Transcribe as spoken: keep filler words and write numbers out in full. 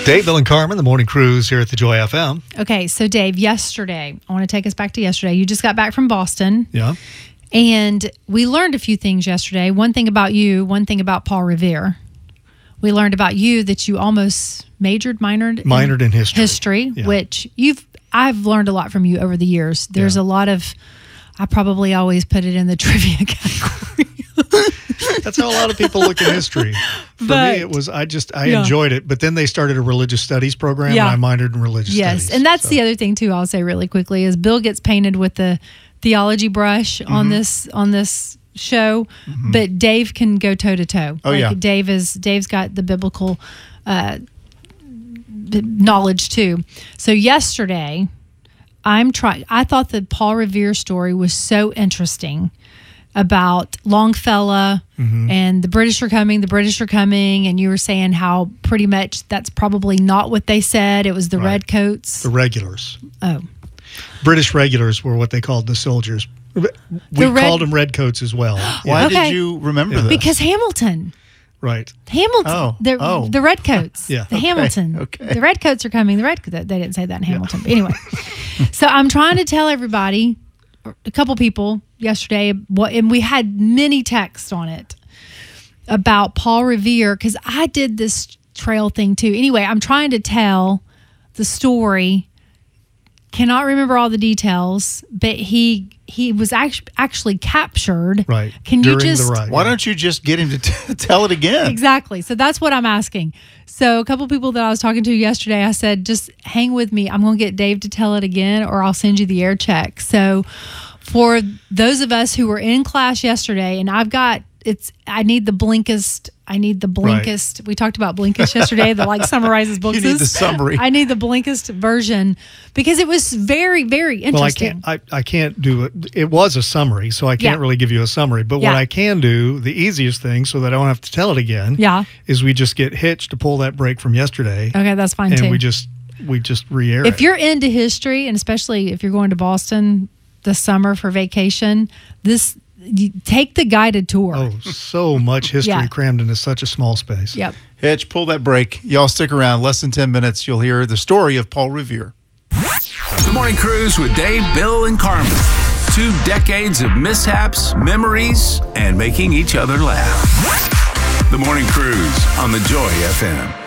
Dave, Bill, and Carmen, the morning cruise here at the Joy F M. Okay, so Dave, yesterday, I want to take us back to yesterday. You just got back from Boston. Yeah. And we learned a few things yesterday. One thing about you, one thing about Paul Revere. We learned about you that you almost majored, minored, Minored in history. History, Yeah. which you've I've learned a lot from you over the years. There's Yeah. a lot of, I probably always put it in the trivia category. That's how a lot of people look at history. For But- me, it was, I just, I Yeah. enjoyed it. But then they started a religious studies program, Yeah. and I minored in religious Yes, studies. and that's So, the other thing too. I'll say really quickly is Bill gets painted with the theology brush Mm-hmm. on this on this show, but Dave can go toe to toe. Oh, yeah. Dave is Dave's got the biblical uh, b- knowledge too. So yesterday, I'm trying. I thought the Paul Revere story was so interesting about Longfellow Mm-hmm. and the British are coming, the British are coming, and you were saying how pretty much that's probably not what they said. It was the Right. redcoats. the regulars. Oh, British regulars were what they called the soldiers. We The red- called them redcoats as well. Why Yeah. Okay. did you remember this? because Hamilton. Right. Hamilton, Oh, the oh. the redcoats, Yeah. the Okay, Hamilton, okay. the redcoats are coming. The red they didn't say that in Hamilton, but anyway. So I'm trying to tell everybody, a couple people yesterday, what, and we had many texts on it about Paul Revere because I did this trail thing too. Anyway, I'm trying to tell the story. Cannot remember all the details, but he he was actually actually captured. Right. Can you During the just riot. Why don't you just get him to t- tell it again? Exactly. So that's what I'm asking. So a couple people that I was talking to yesterday, I said, just hang with me. I'm going to get Dave to tell it again, or I'll send you the air check. So for those of us who were in class yesterday, and I've got, it's, I need the Blinkist. I need the Blinkist. We talked about Blinkist yesterday that like summarizes books. You need the summary. I need the Blinkist version because it was very, very Well, I interesting. can't. I, I can't do it. It was a summary, so I can't Yeah. really give you a summary. But Yeah. what I can do, the easiest thing, so that I don't have to tell it again, Yeah. is we just get Hitch to pull that break from yesterday, Okay, that's fine and too. we just we just re-air If it. you're into history, and especially if you're going to Boston this summer for vacation, this you take the guided tour. Oh, so much history Yeah. crammed into such a small space. Yep. Hitch, pull that break. Y'all stick around. Less than ten minutes, you'll hear the story of Paul Revere. The Morning Cruise with Dave, Bill, and Carmen. Two decades of mishaps, memories, and making each other laugh. The Morning Cruise on the Joy F M.